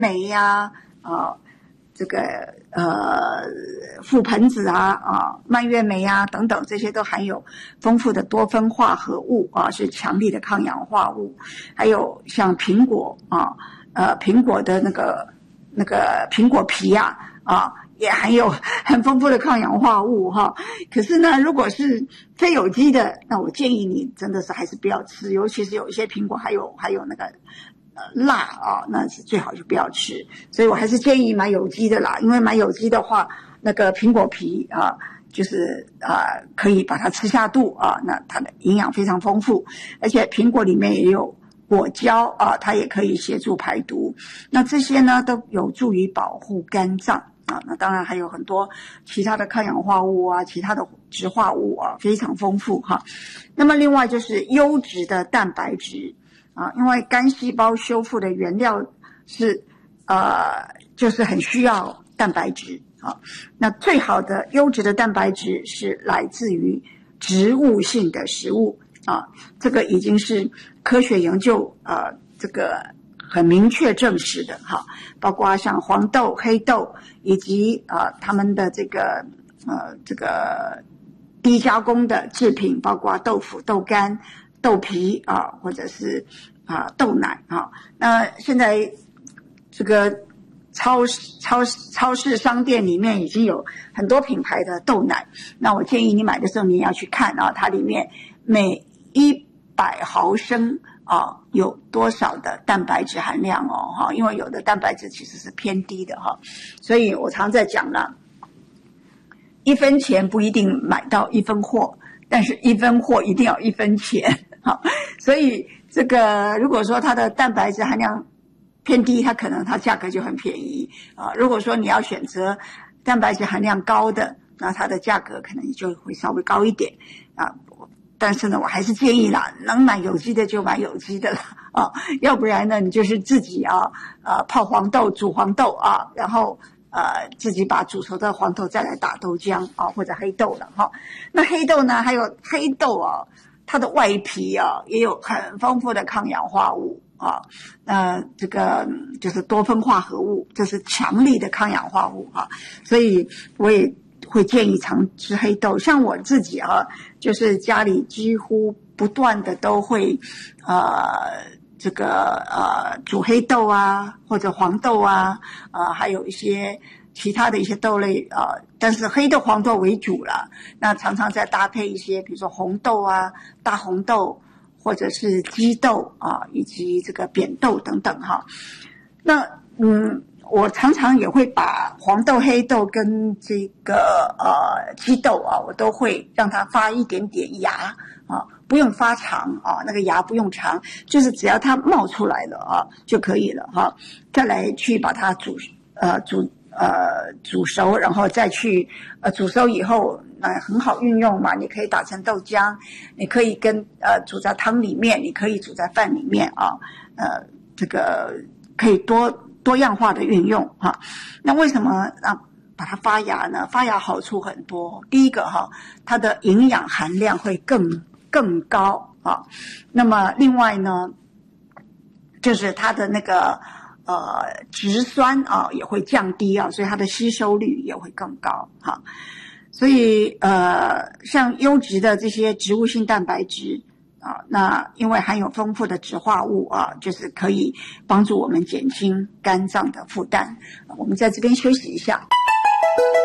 酶呀，这个覆盆子蔓越莓等等，这些都含有丰富的多酚化合物是强力的抗氧化物。还有像苹果苹果的那个苹果皮也含有很丰富的抗氧化物可是呢，如果是非有机的，那我建议你真的是还是不要吃，尤其是有一些苹果还有那个辣那是最好就不要吃。所以我还是建议买有机的啦，因为买有机的话，那个苹果皮就是可以把它吃下肚那它的营养非常丰富，而且苹果里面也有果胶它也可以协助排毒。那这些呢都有助于保护肝脏那当然还有很多其他的抗氧化物其他的植化物非常丰富那么另外就是优质的蛋白质因为肝细胞修复的原料是就是很需要蛋白质那最好的优质的蛋白质是来自于植物性的食物这个已经是科学研究这个很明确证实的包括像黄豆、黑豆以及他们的这个低加工的制品，包括豆腐、豆干、豆皮或者是豆奶那现在这个超市商店里面已经有很多品牌的豆奶，那我建议你买的时候你也要去看它里面每100毫升有多少的蛋白质含量因为有的蛋白质其实是偏低的所以我常在讲了，1分钱不一定买到1分货，但是1分货一定要1分钱所以这个如果说它的蛋白质含量偏低，它可能它价格就很便宜如果说你要选择蛋白质含量高的，那它的价格可能就会稍微高一点但是呢，我还是建议啦，能买有机的就买有机的啦要不然呢，你就是自己泡黄豆、煮黄豆然后自己把煮熟的黄豆再来打豆浆或者黑豆了那黑豆呢，还有黑豆它的外皮也有很丰富的抗氧化物这个就是多酚化合物，这是强力的抗氧化物所以我也会建议常吃黑豆。像我自己就是家里几乎不断的都会煮黑豆或者黄豆还有一些其他的一些豆类但是黑豆黄豆为主了，那常常再搭配一些比如说红豆大红豆或者是鸡豆以及这个扁豆等等那我常常也会把黄豆、黑豆跟这个鸡豆我都会让它发一点点芽不用发长那个芽不用长，就是只要它冒出来了就可以了再来去把它煮熟，然后再去煮熟以后很好运用嘛，你可以打成豆浆，你可以跟煮在汤里面，你可以煮在饭里面这个可以多样化的运用那为什么把它发芽呢？发芽好处很多，第一个它的营养含量会更高那么另外呢，就是它的那个植酸也会降低所以它的吸收率也会更高所以像优质的这些植物性蛋白质那因为含有丰富的植化物就是可以帮助我们减轻肝脏的负担我们在这边休息一下。